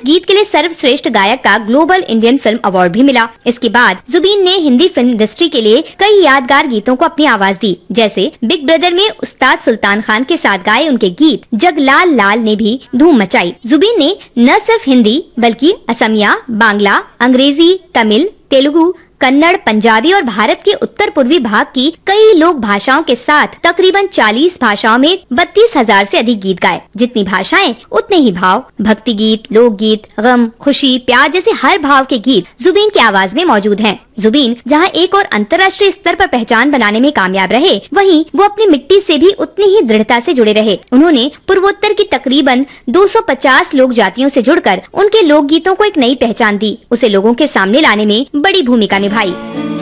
इस गीत के लिए सर्वश्रेष्ठ गायक का ग्लोबल इंडियन फिल्म अवार्ड भी मिला। इसके बाद जुबीन ने हिंदी फिल्म इंडस्ट्री के लिए कई यादगार गीतों को अपनी आवाज दी, जैसे बिग ब्रदर में उस्ताद सुल्तान खान के साथ गाए उनके गीत जगलाल लाल ने भी धूम मचाई। जुबीन ने न सिर्फ हिंदी बल्कि असमिया, बांग्ला, अंग्रेजी, तमिल, तेलुगु, कन्नड़, पंजाबी और भारत के उत्तर पूर्वी भाग की कई लोक भाषाओं के साथ तकरीबन 40 भाषाओं में 32,000 से अधिक गीत गाए। जितनी भाषाएं उतने ही भाव। भक्ति गीत, लोकगीत, गम, खुशी, प्यार जैसे हर भाव के गीत जुबीन की आवाज में मौजूद हैं। जुबीन जहां एक और अंतर्राष्ट्रीय स्तर पर पहचान बनाने में कामयाब रहे, वहीं वो अपनी मिट्टी से भी उतनी ही दृढ़ता से जुड़े रहे। उन्होंने पूर्वोत्तर की तकरीबन 250 लोक जातियों से जुड़कर उनके लोकगीतों को एक नई पहचान दी, उसे लोगों के सामने लाने में बड़ी भूमिका निभाई।